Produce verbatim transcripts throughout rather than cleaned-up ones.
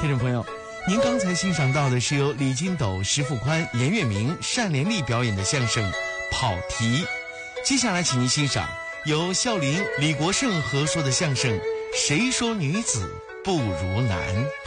听众朋友，您刚才欣赏到的是由李金斗、石富宽、严月明、单连丽表演的相声《跑题》。接下来请您欣赏由孝林、李国盛合说的相声《谁说女子不如男》。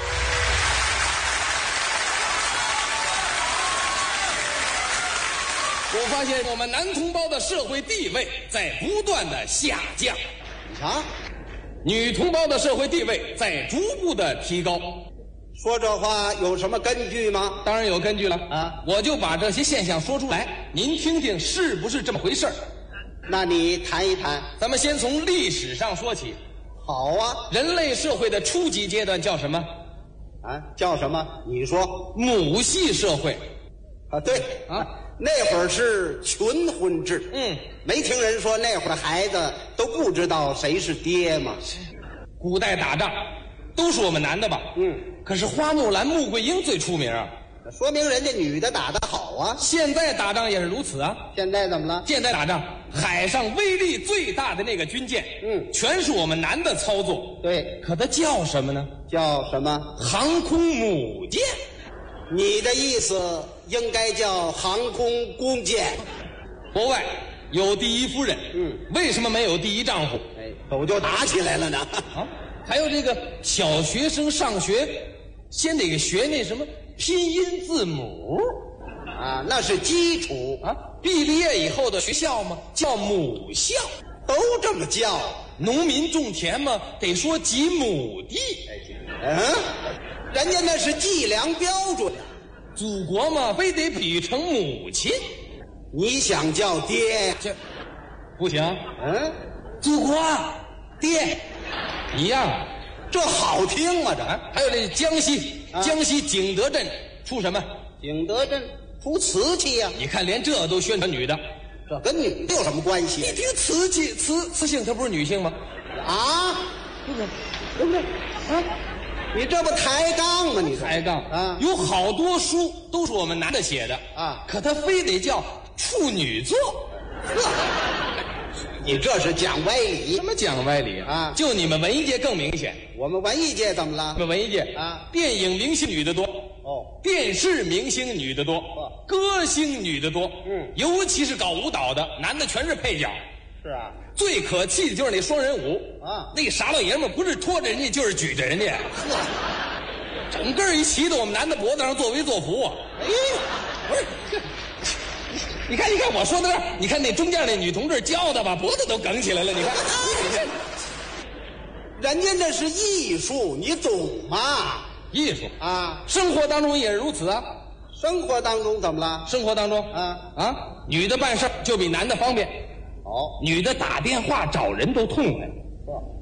我发现我们男同胞的社会地位在不断的下降， 啊， 女同胞的社会地位在逐步的提高。 说这话有什么根据吗？ 当然有根据了啊！ 我就把这些现象说出来，您听听是不是这么回事儿？ 那你谈一谈。 咱们先从历史上说起。 好啊， 人类社会的初级阶段叫什么？ 啊，叫什么？你说。 母系社会。 啊，对啊， 那会儿是群婚制。 嗯， 没听人说那会儿孩子都不知道谁是爹吗？ 古代打仗都是我们男的吧？ 嗯， 可是花木兰、穆桂英最出名啊， 说明人家女的打得好啊。 现在打仗也是如此啊。 现在怎么了？ 现在打仗，海上威力最大的那个军舰， 嗯， 全是我们男的操作。 对， 可它叫什么呢？ 叫什么？ 航空母舰。 你的意思应该叫航空公舰。 国外有第一夫人， 嗯， 为什么没有第一丈夫？ 哎，都就打起来了呢。 啊，还有这个小学生上学，先得学那什么拼音字母， 啊，那是基础啊。毕了业以后的学校嘛，叫母校， 都这么叫。 农民种田嘛，得说几亩地。 嗯，人家那是计量标准。 祖国嘛，非得比喻成母亲。 你想叫爹呀？ 这不行。 嗯， 祖国爹一样， 这好听吗？这、 啊、还有这江西、啊、江西景德镇出什么？ 景德镇出瓷器呀、啊！ 你看，连这都宣传女的， 这跟女的有什么关系？ 你听瓷器，瓷瓷性它不是女性吗？ 啊，不是，不是啊。你这不抬杠吗？你抬杠啊！ 有好多书都是我们男的写的啊， 可他非得叫处女座。 呵，你这是讲歪理。 什么讲歪理啊？ 就你们文艺界更明显。 我们文艺界怎么了？ 我们文艺界啊， 电影明星女的多， 哦， 电视明星女的多， 哦， 歌星女的多， 嗯， 尤其是搞舞蹈的，男的全是配角。 是啊， 最可气的就是那双人舞啊， 那傻老爷们不是拖着人家就是举着人家， 呵， 整个一骑到我们男的脖子上作威作福啊！ 哎， 不是，你看，你看我说到这儿，你看那中间那女同志教的把脖子都梗起来了，你看， 人家那是艺术，你懂吗？ 艺术啊， 生活当中也是如此啊。 生活当中怎么了？ 生活当中啊啊，女的办事就比男的方便。 哦， 女的打电话找人都痛快。